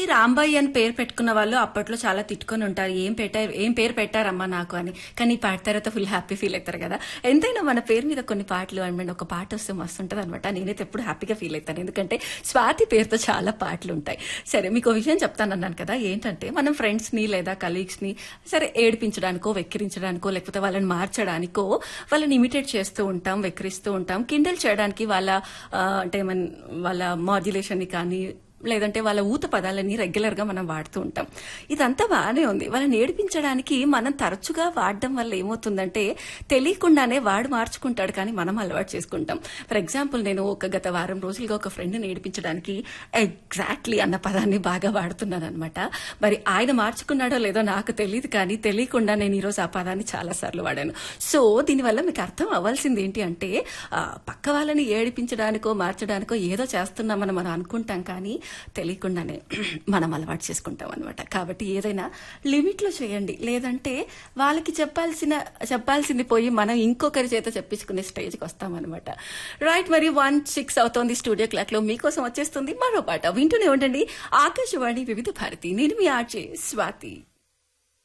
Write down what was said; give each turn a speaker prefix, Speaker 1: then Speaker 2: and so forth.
Speaker 1: రాంబాయి అని పేరు పెట్టుకున్న వాళ్ళు అప్పట్లో చాలా తిట్టుకొని ఉంటారు. ఏం పేరు పెట్టారమ్మా నాకు అని. కానీ ఈ పాట తర్వాత ఫుల్ హ్యాపీ ఫీల్ అవుతారు కదా. ఎంతైనా మన పేరు మీద కొన్ని పాటలు అండ్ ఒక పాట వస్తే మస్తు ఉంటుంది అనమాట. నేనైతే ఎప్పుడు హ్యాపీగా ఫీల్ అవుతాను, ఎందుకంటే స్వాతి పేరుతో చాలా పాటలు ఉంటాయి. సరే, మీకు విషయం చెప్తానన్నాను కదా, ఏంటంటే మనం ఫ్రెండ్స్ ని లేదా కలీగ్స్ ని సరే ఏడిపించడానికో వెక్కిరించడానికో లేకపోతే వాళ్ళని మార్చడానికో వాళ్ళని ఇమిటేట్ చేస్తూ ఉంటాం, వెక్కిరిస్తూ ఉంటాం, కిండల్ చేయడానికి వాళ్ళ అంటే వాళ్ళ మాడ్యులేషన్ ని కానీ లేదంటే వాళ్ళ ఊత పదాలని రెగ్యులర్ గా మనం వాడుతూ ఉంటాం. ఇదంతా బాగానే ఉంది. వాళ్ళని ఏడిపించడానికి మనం తరచుగా వాడడం వల్ల ఏమవుతుందంటే తెలియకుండానే వాడు మార్చుకుంటాడు, కానీ మనం అలవాటు చేసుకుంటాం. ఫర్ ఎగ్జాంపుల్, నేను గత వారం రోజులుగా ఒక ఫ్రెండ్ని ఏడిపించడానికి ఎగ్జాక్ట్లీ అన్న పదాన్ని బాగా వాడుతున్నాను అనమాట. మరి ఆయన మార్చుకున్నాడో లేదో నాకు తెలియదు, కానీ తెలియకుండా నేను ఈరోజు ఆ పదాన్ని చాలా సార్లు వాడాను. సో దీనివల్ల మీకు అర్థం అవ్వాల్సింది ఏంటి అంటే, పక్క వాళ్ళని ఏడిపించడానికో మార్చడానికో ఏదో చేస్తున్నామని మనం అనుకుంటాం, కానీ తెలియకుండానే మనం అలవాటు చేసుకుంటాం అనమాట. కాబట్టి ఏదైనా లిమిట్ లో చేయండి, లేదంటే వాళ్ళకి చెప్పాల్సింది పోయి మనం ఇంకొకరి చేత చెప్పించుకునే స్టేజ్కి వస్తామన్నమాట. రైట్, మరి 1:06 అవుతోంది. స్టూడియో క్లాక్ లో మీకోసం వచ్చేస్తుంది మరో పాట. వింటూనే ఉండండి ఆకాశవాణి వివిధ భారతి. నేను మీ ఆర్జే స్వాతి.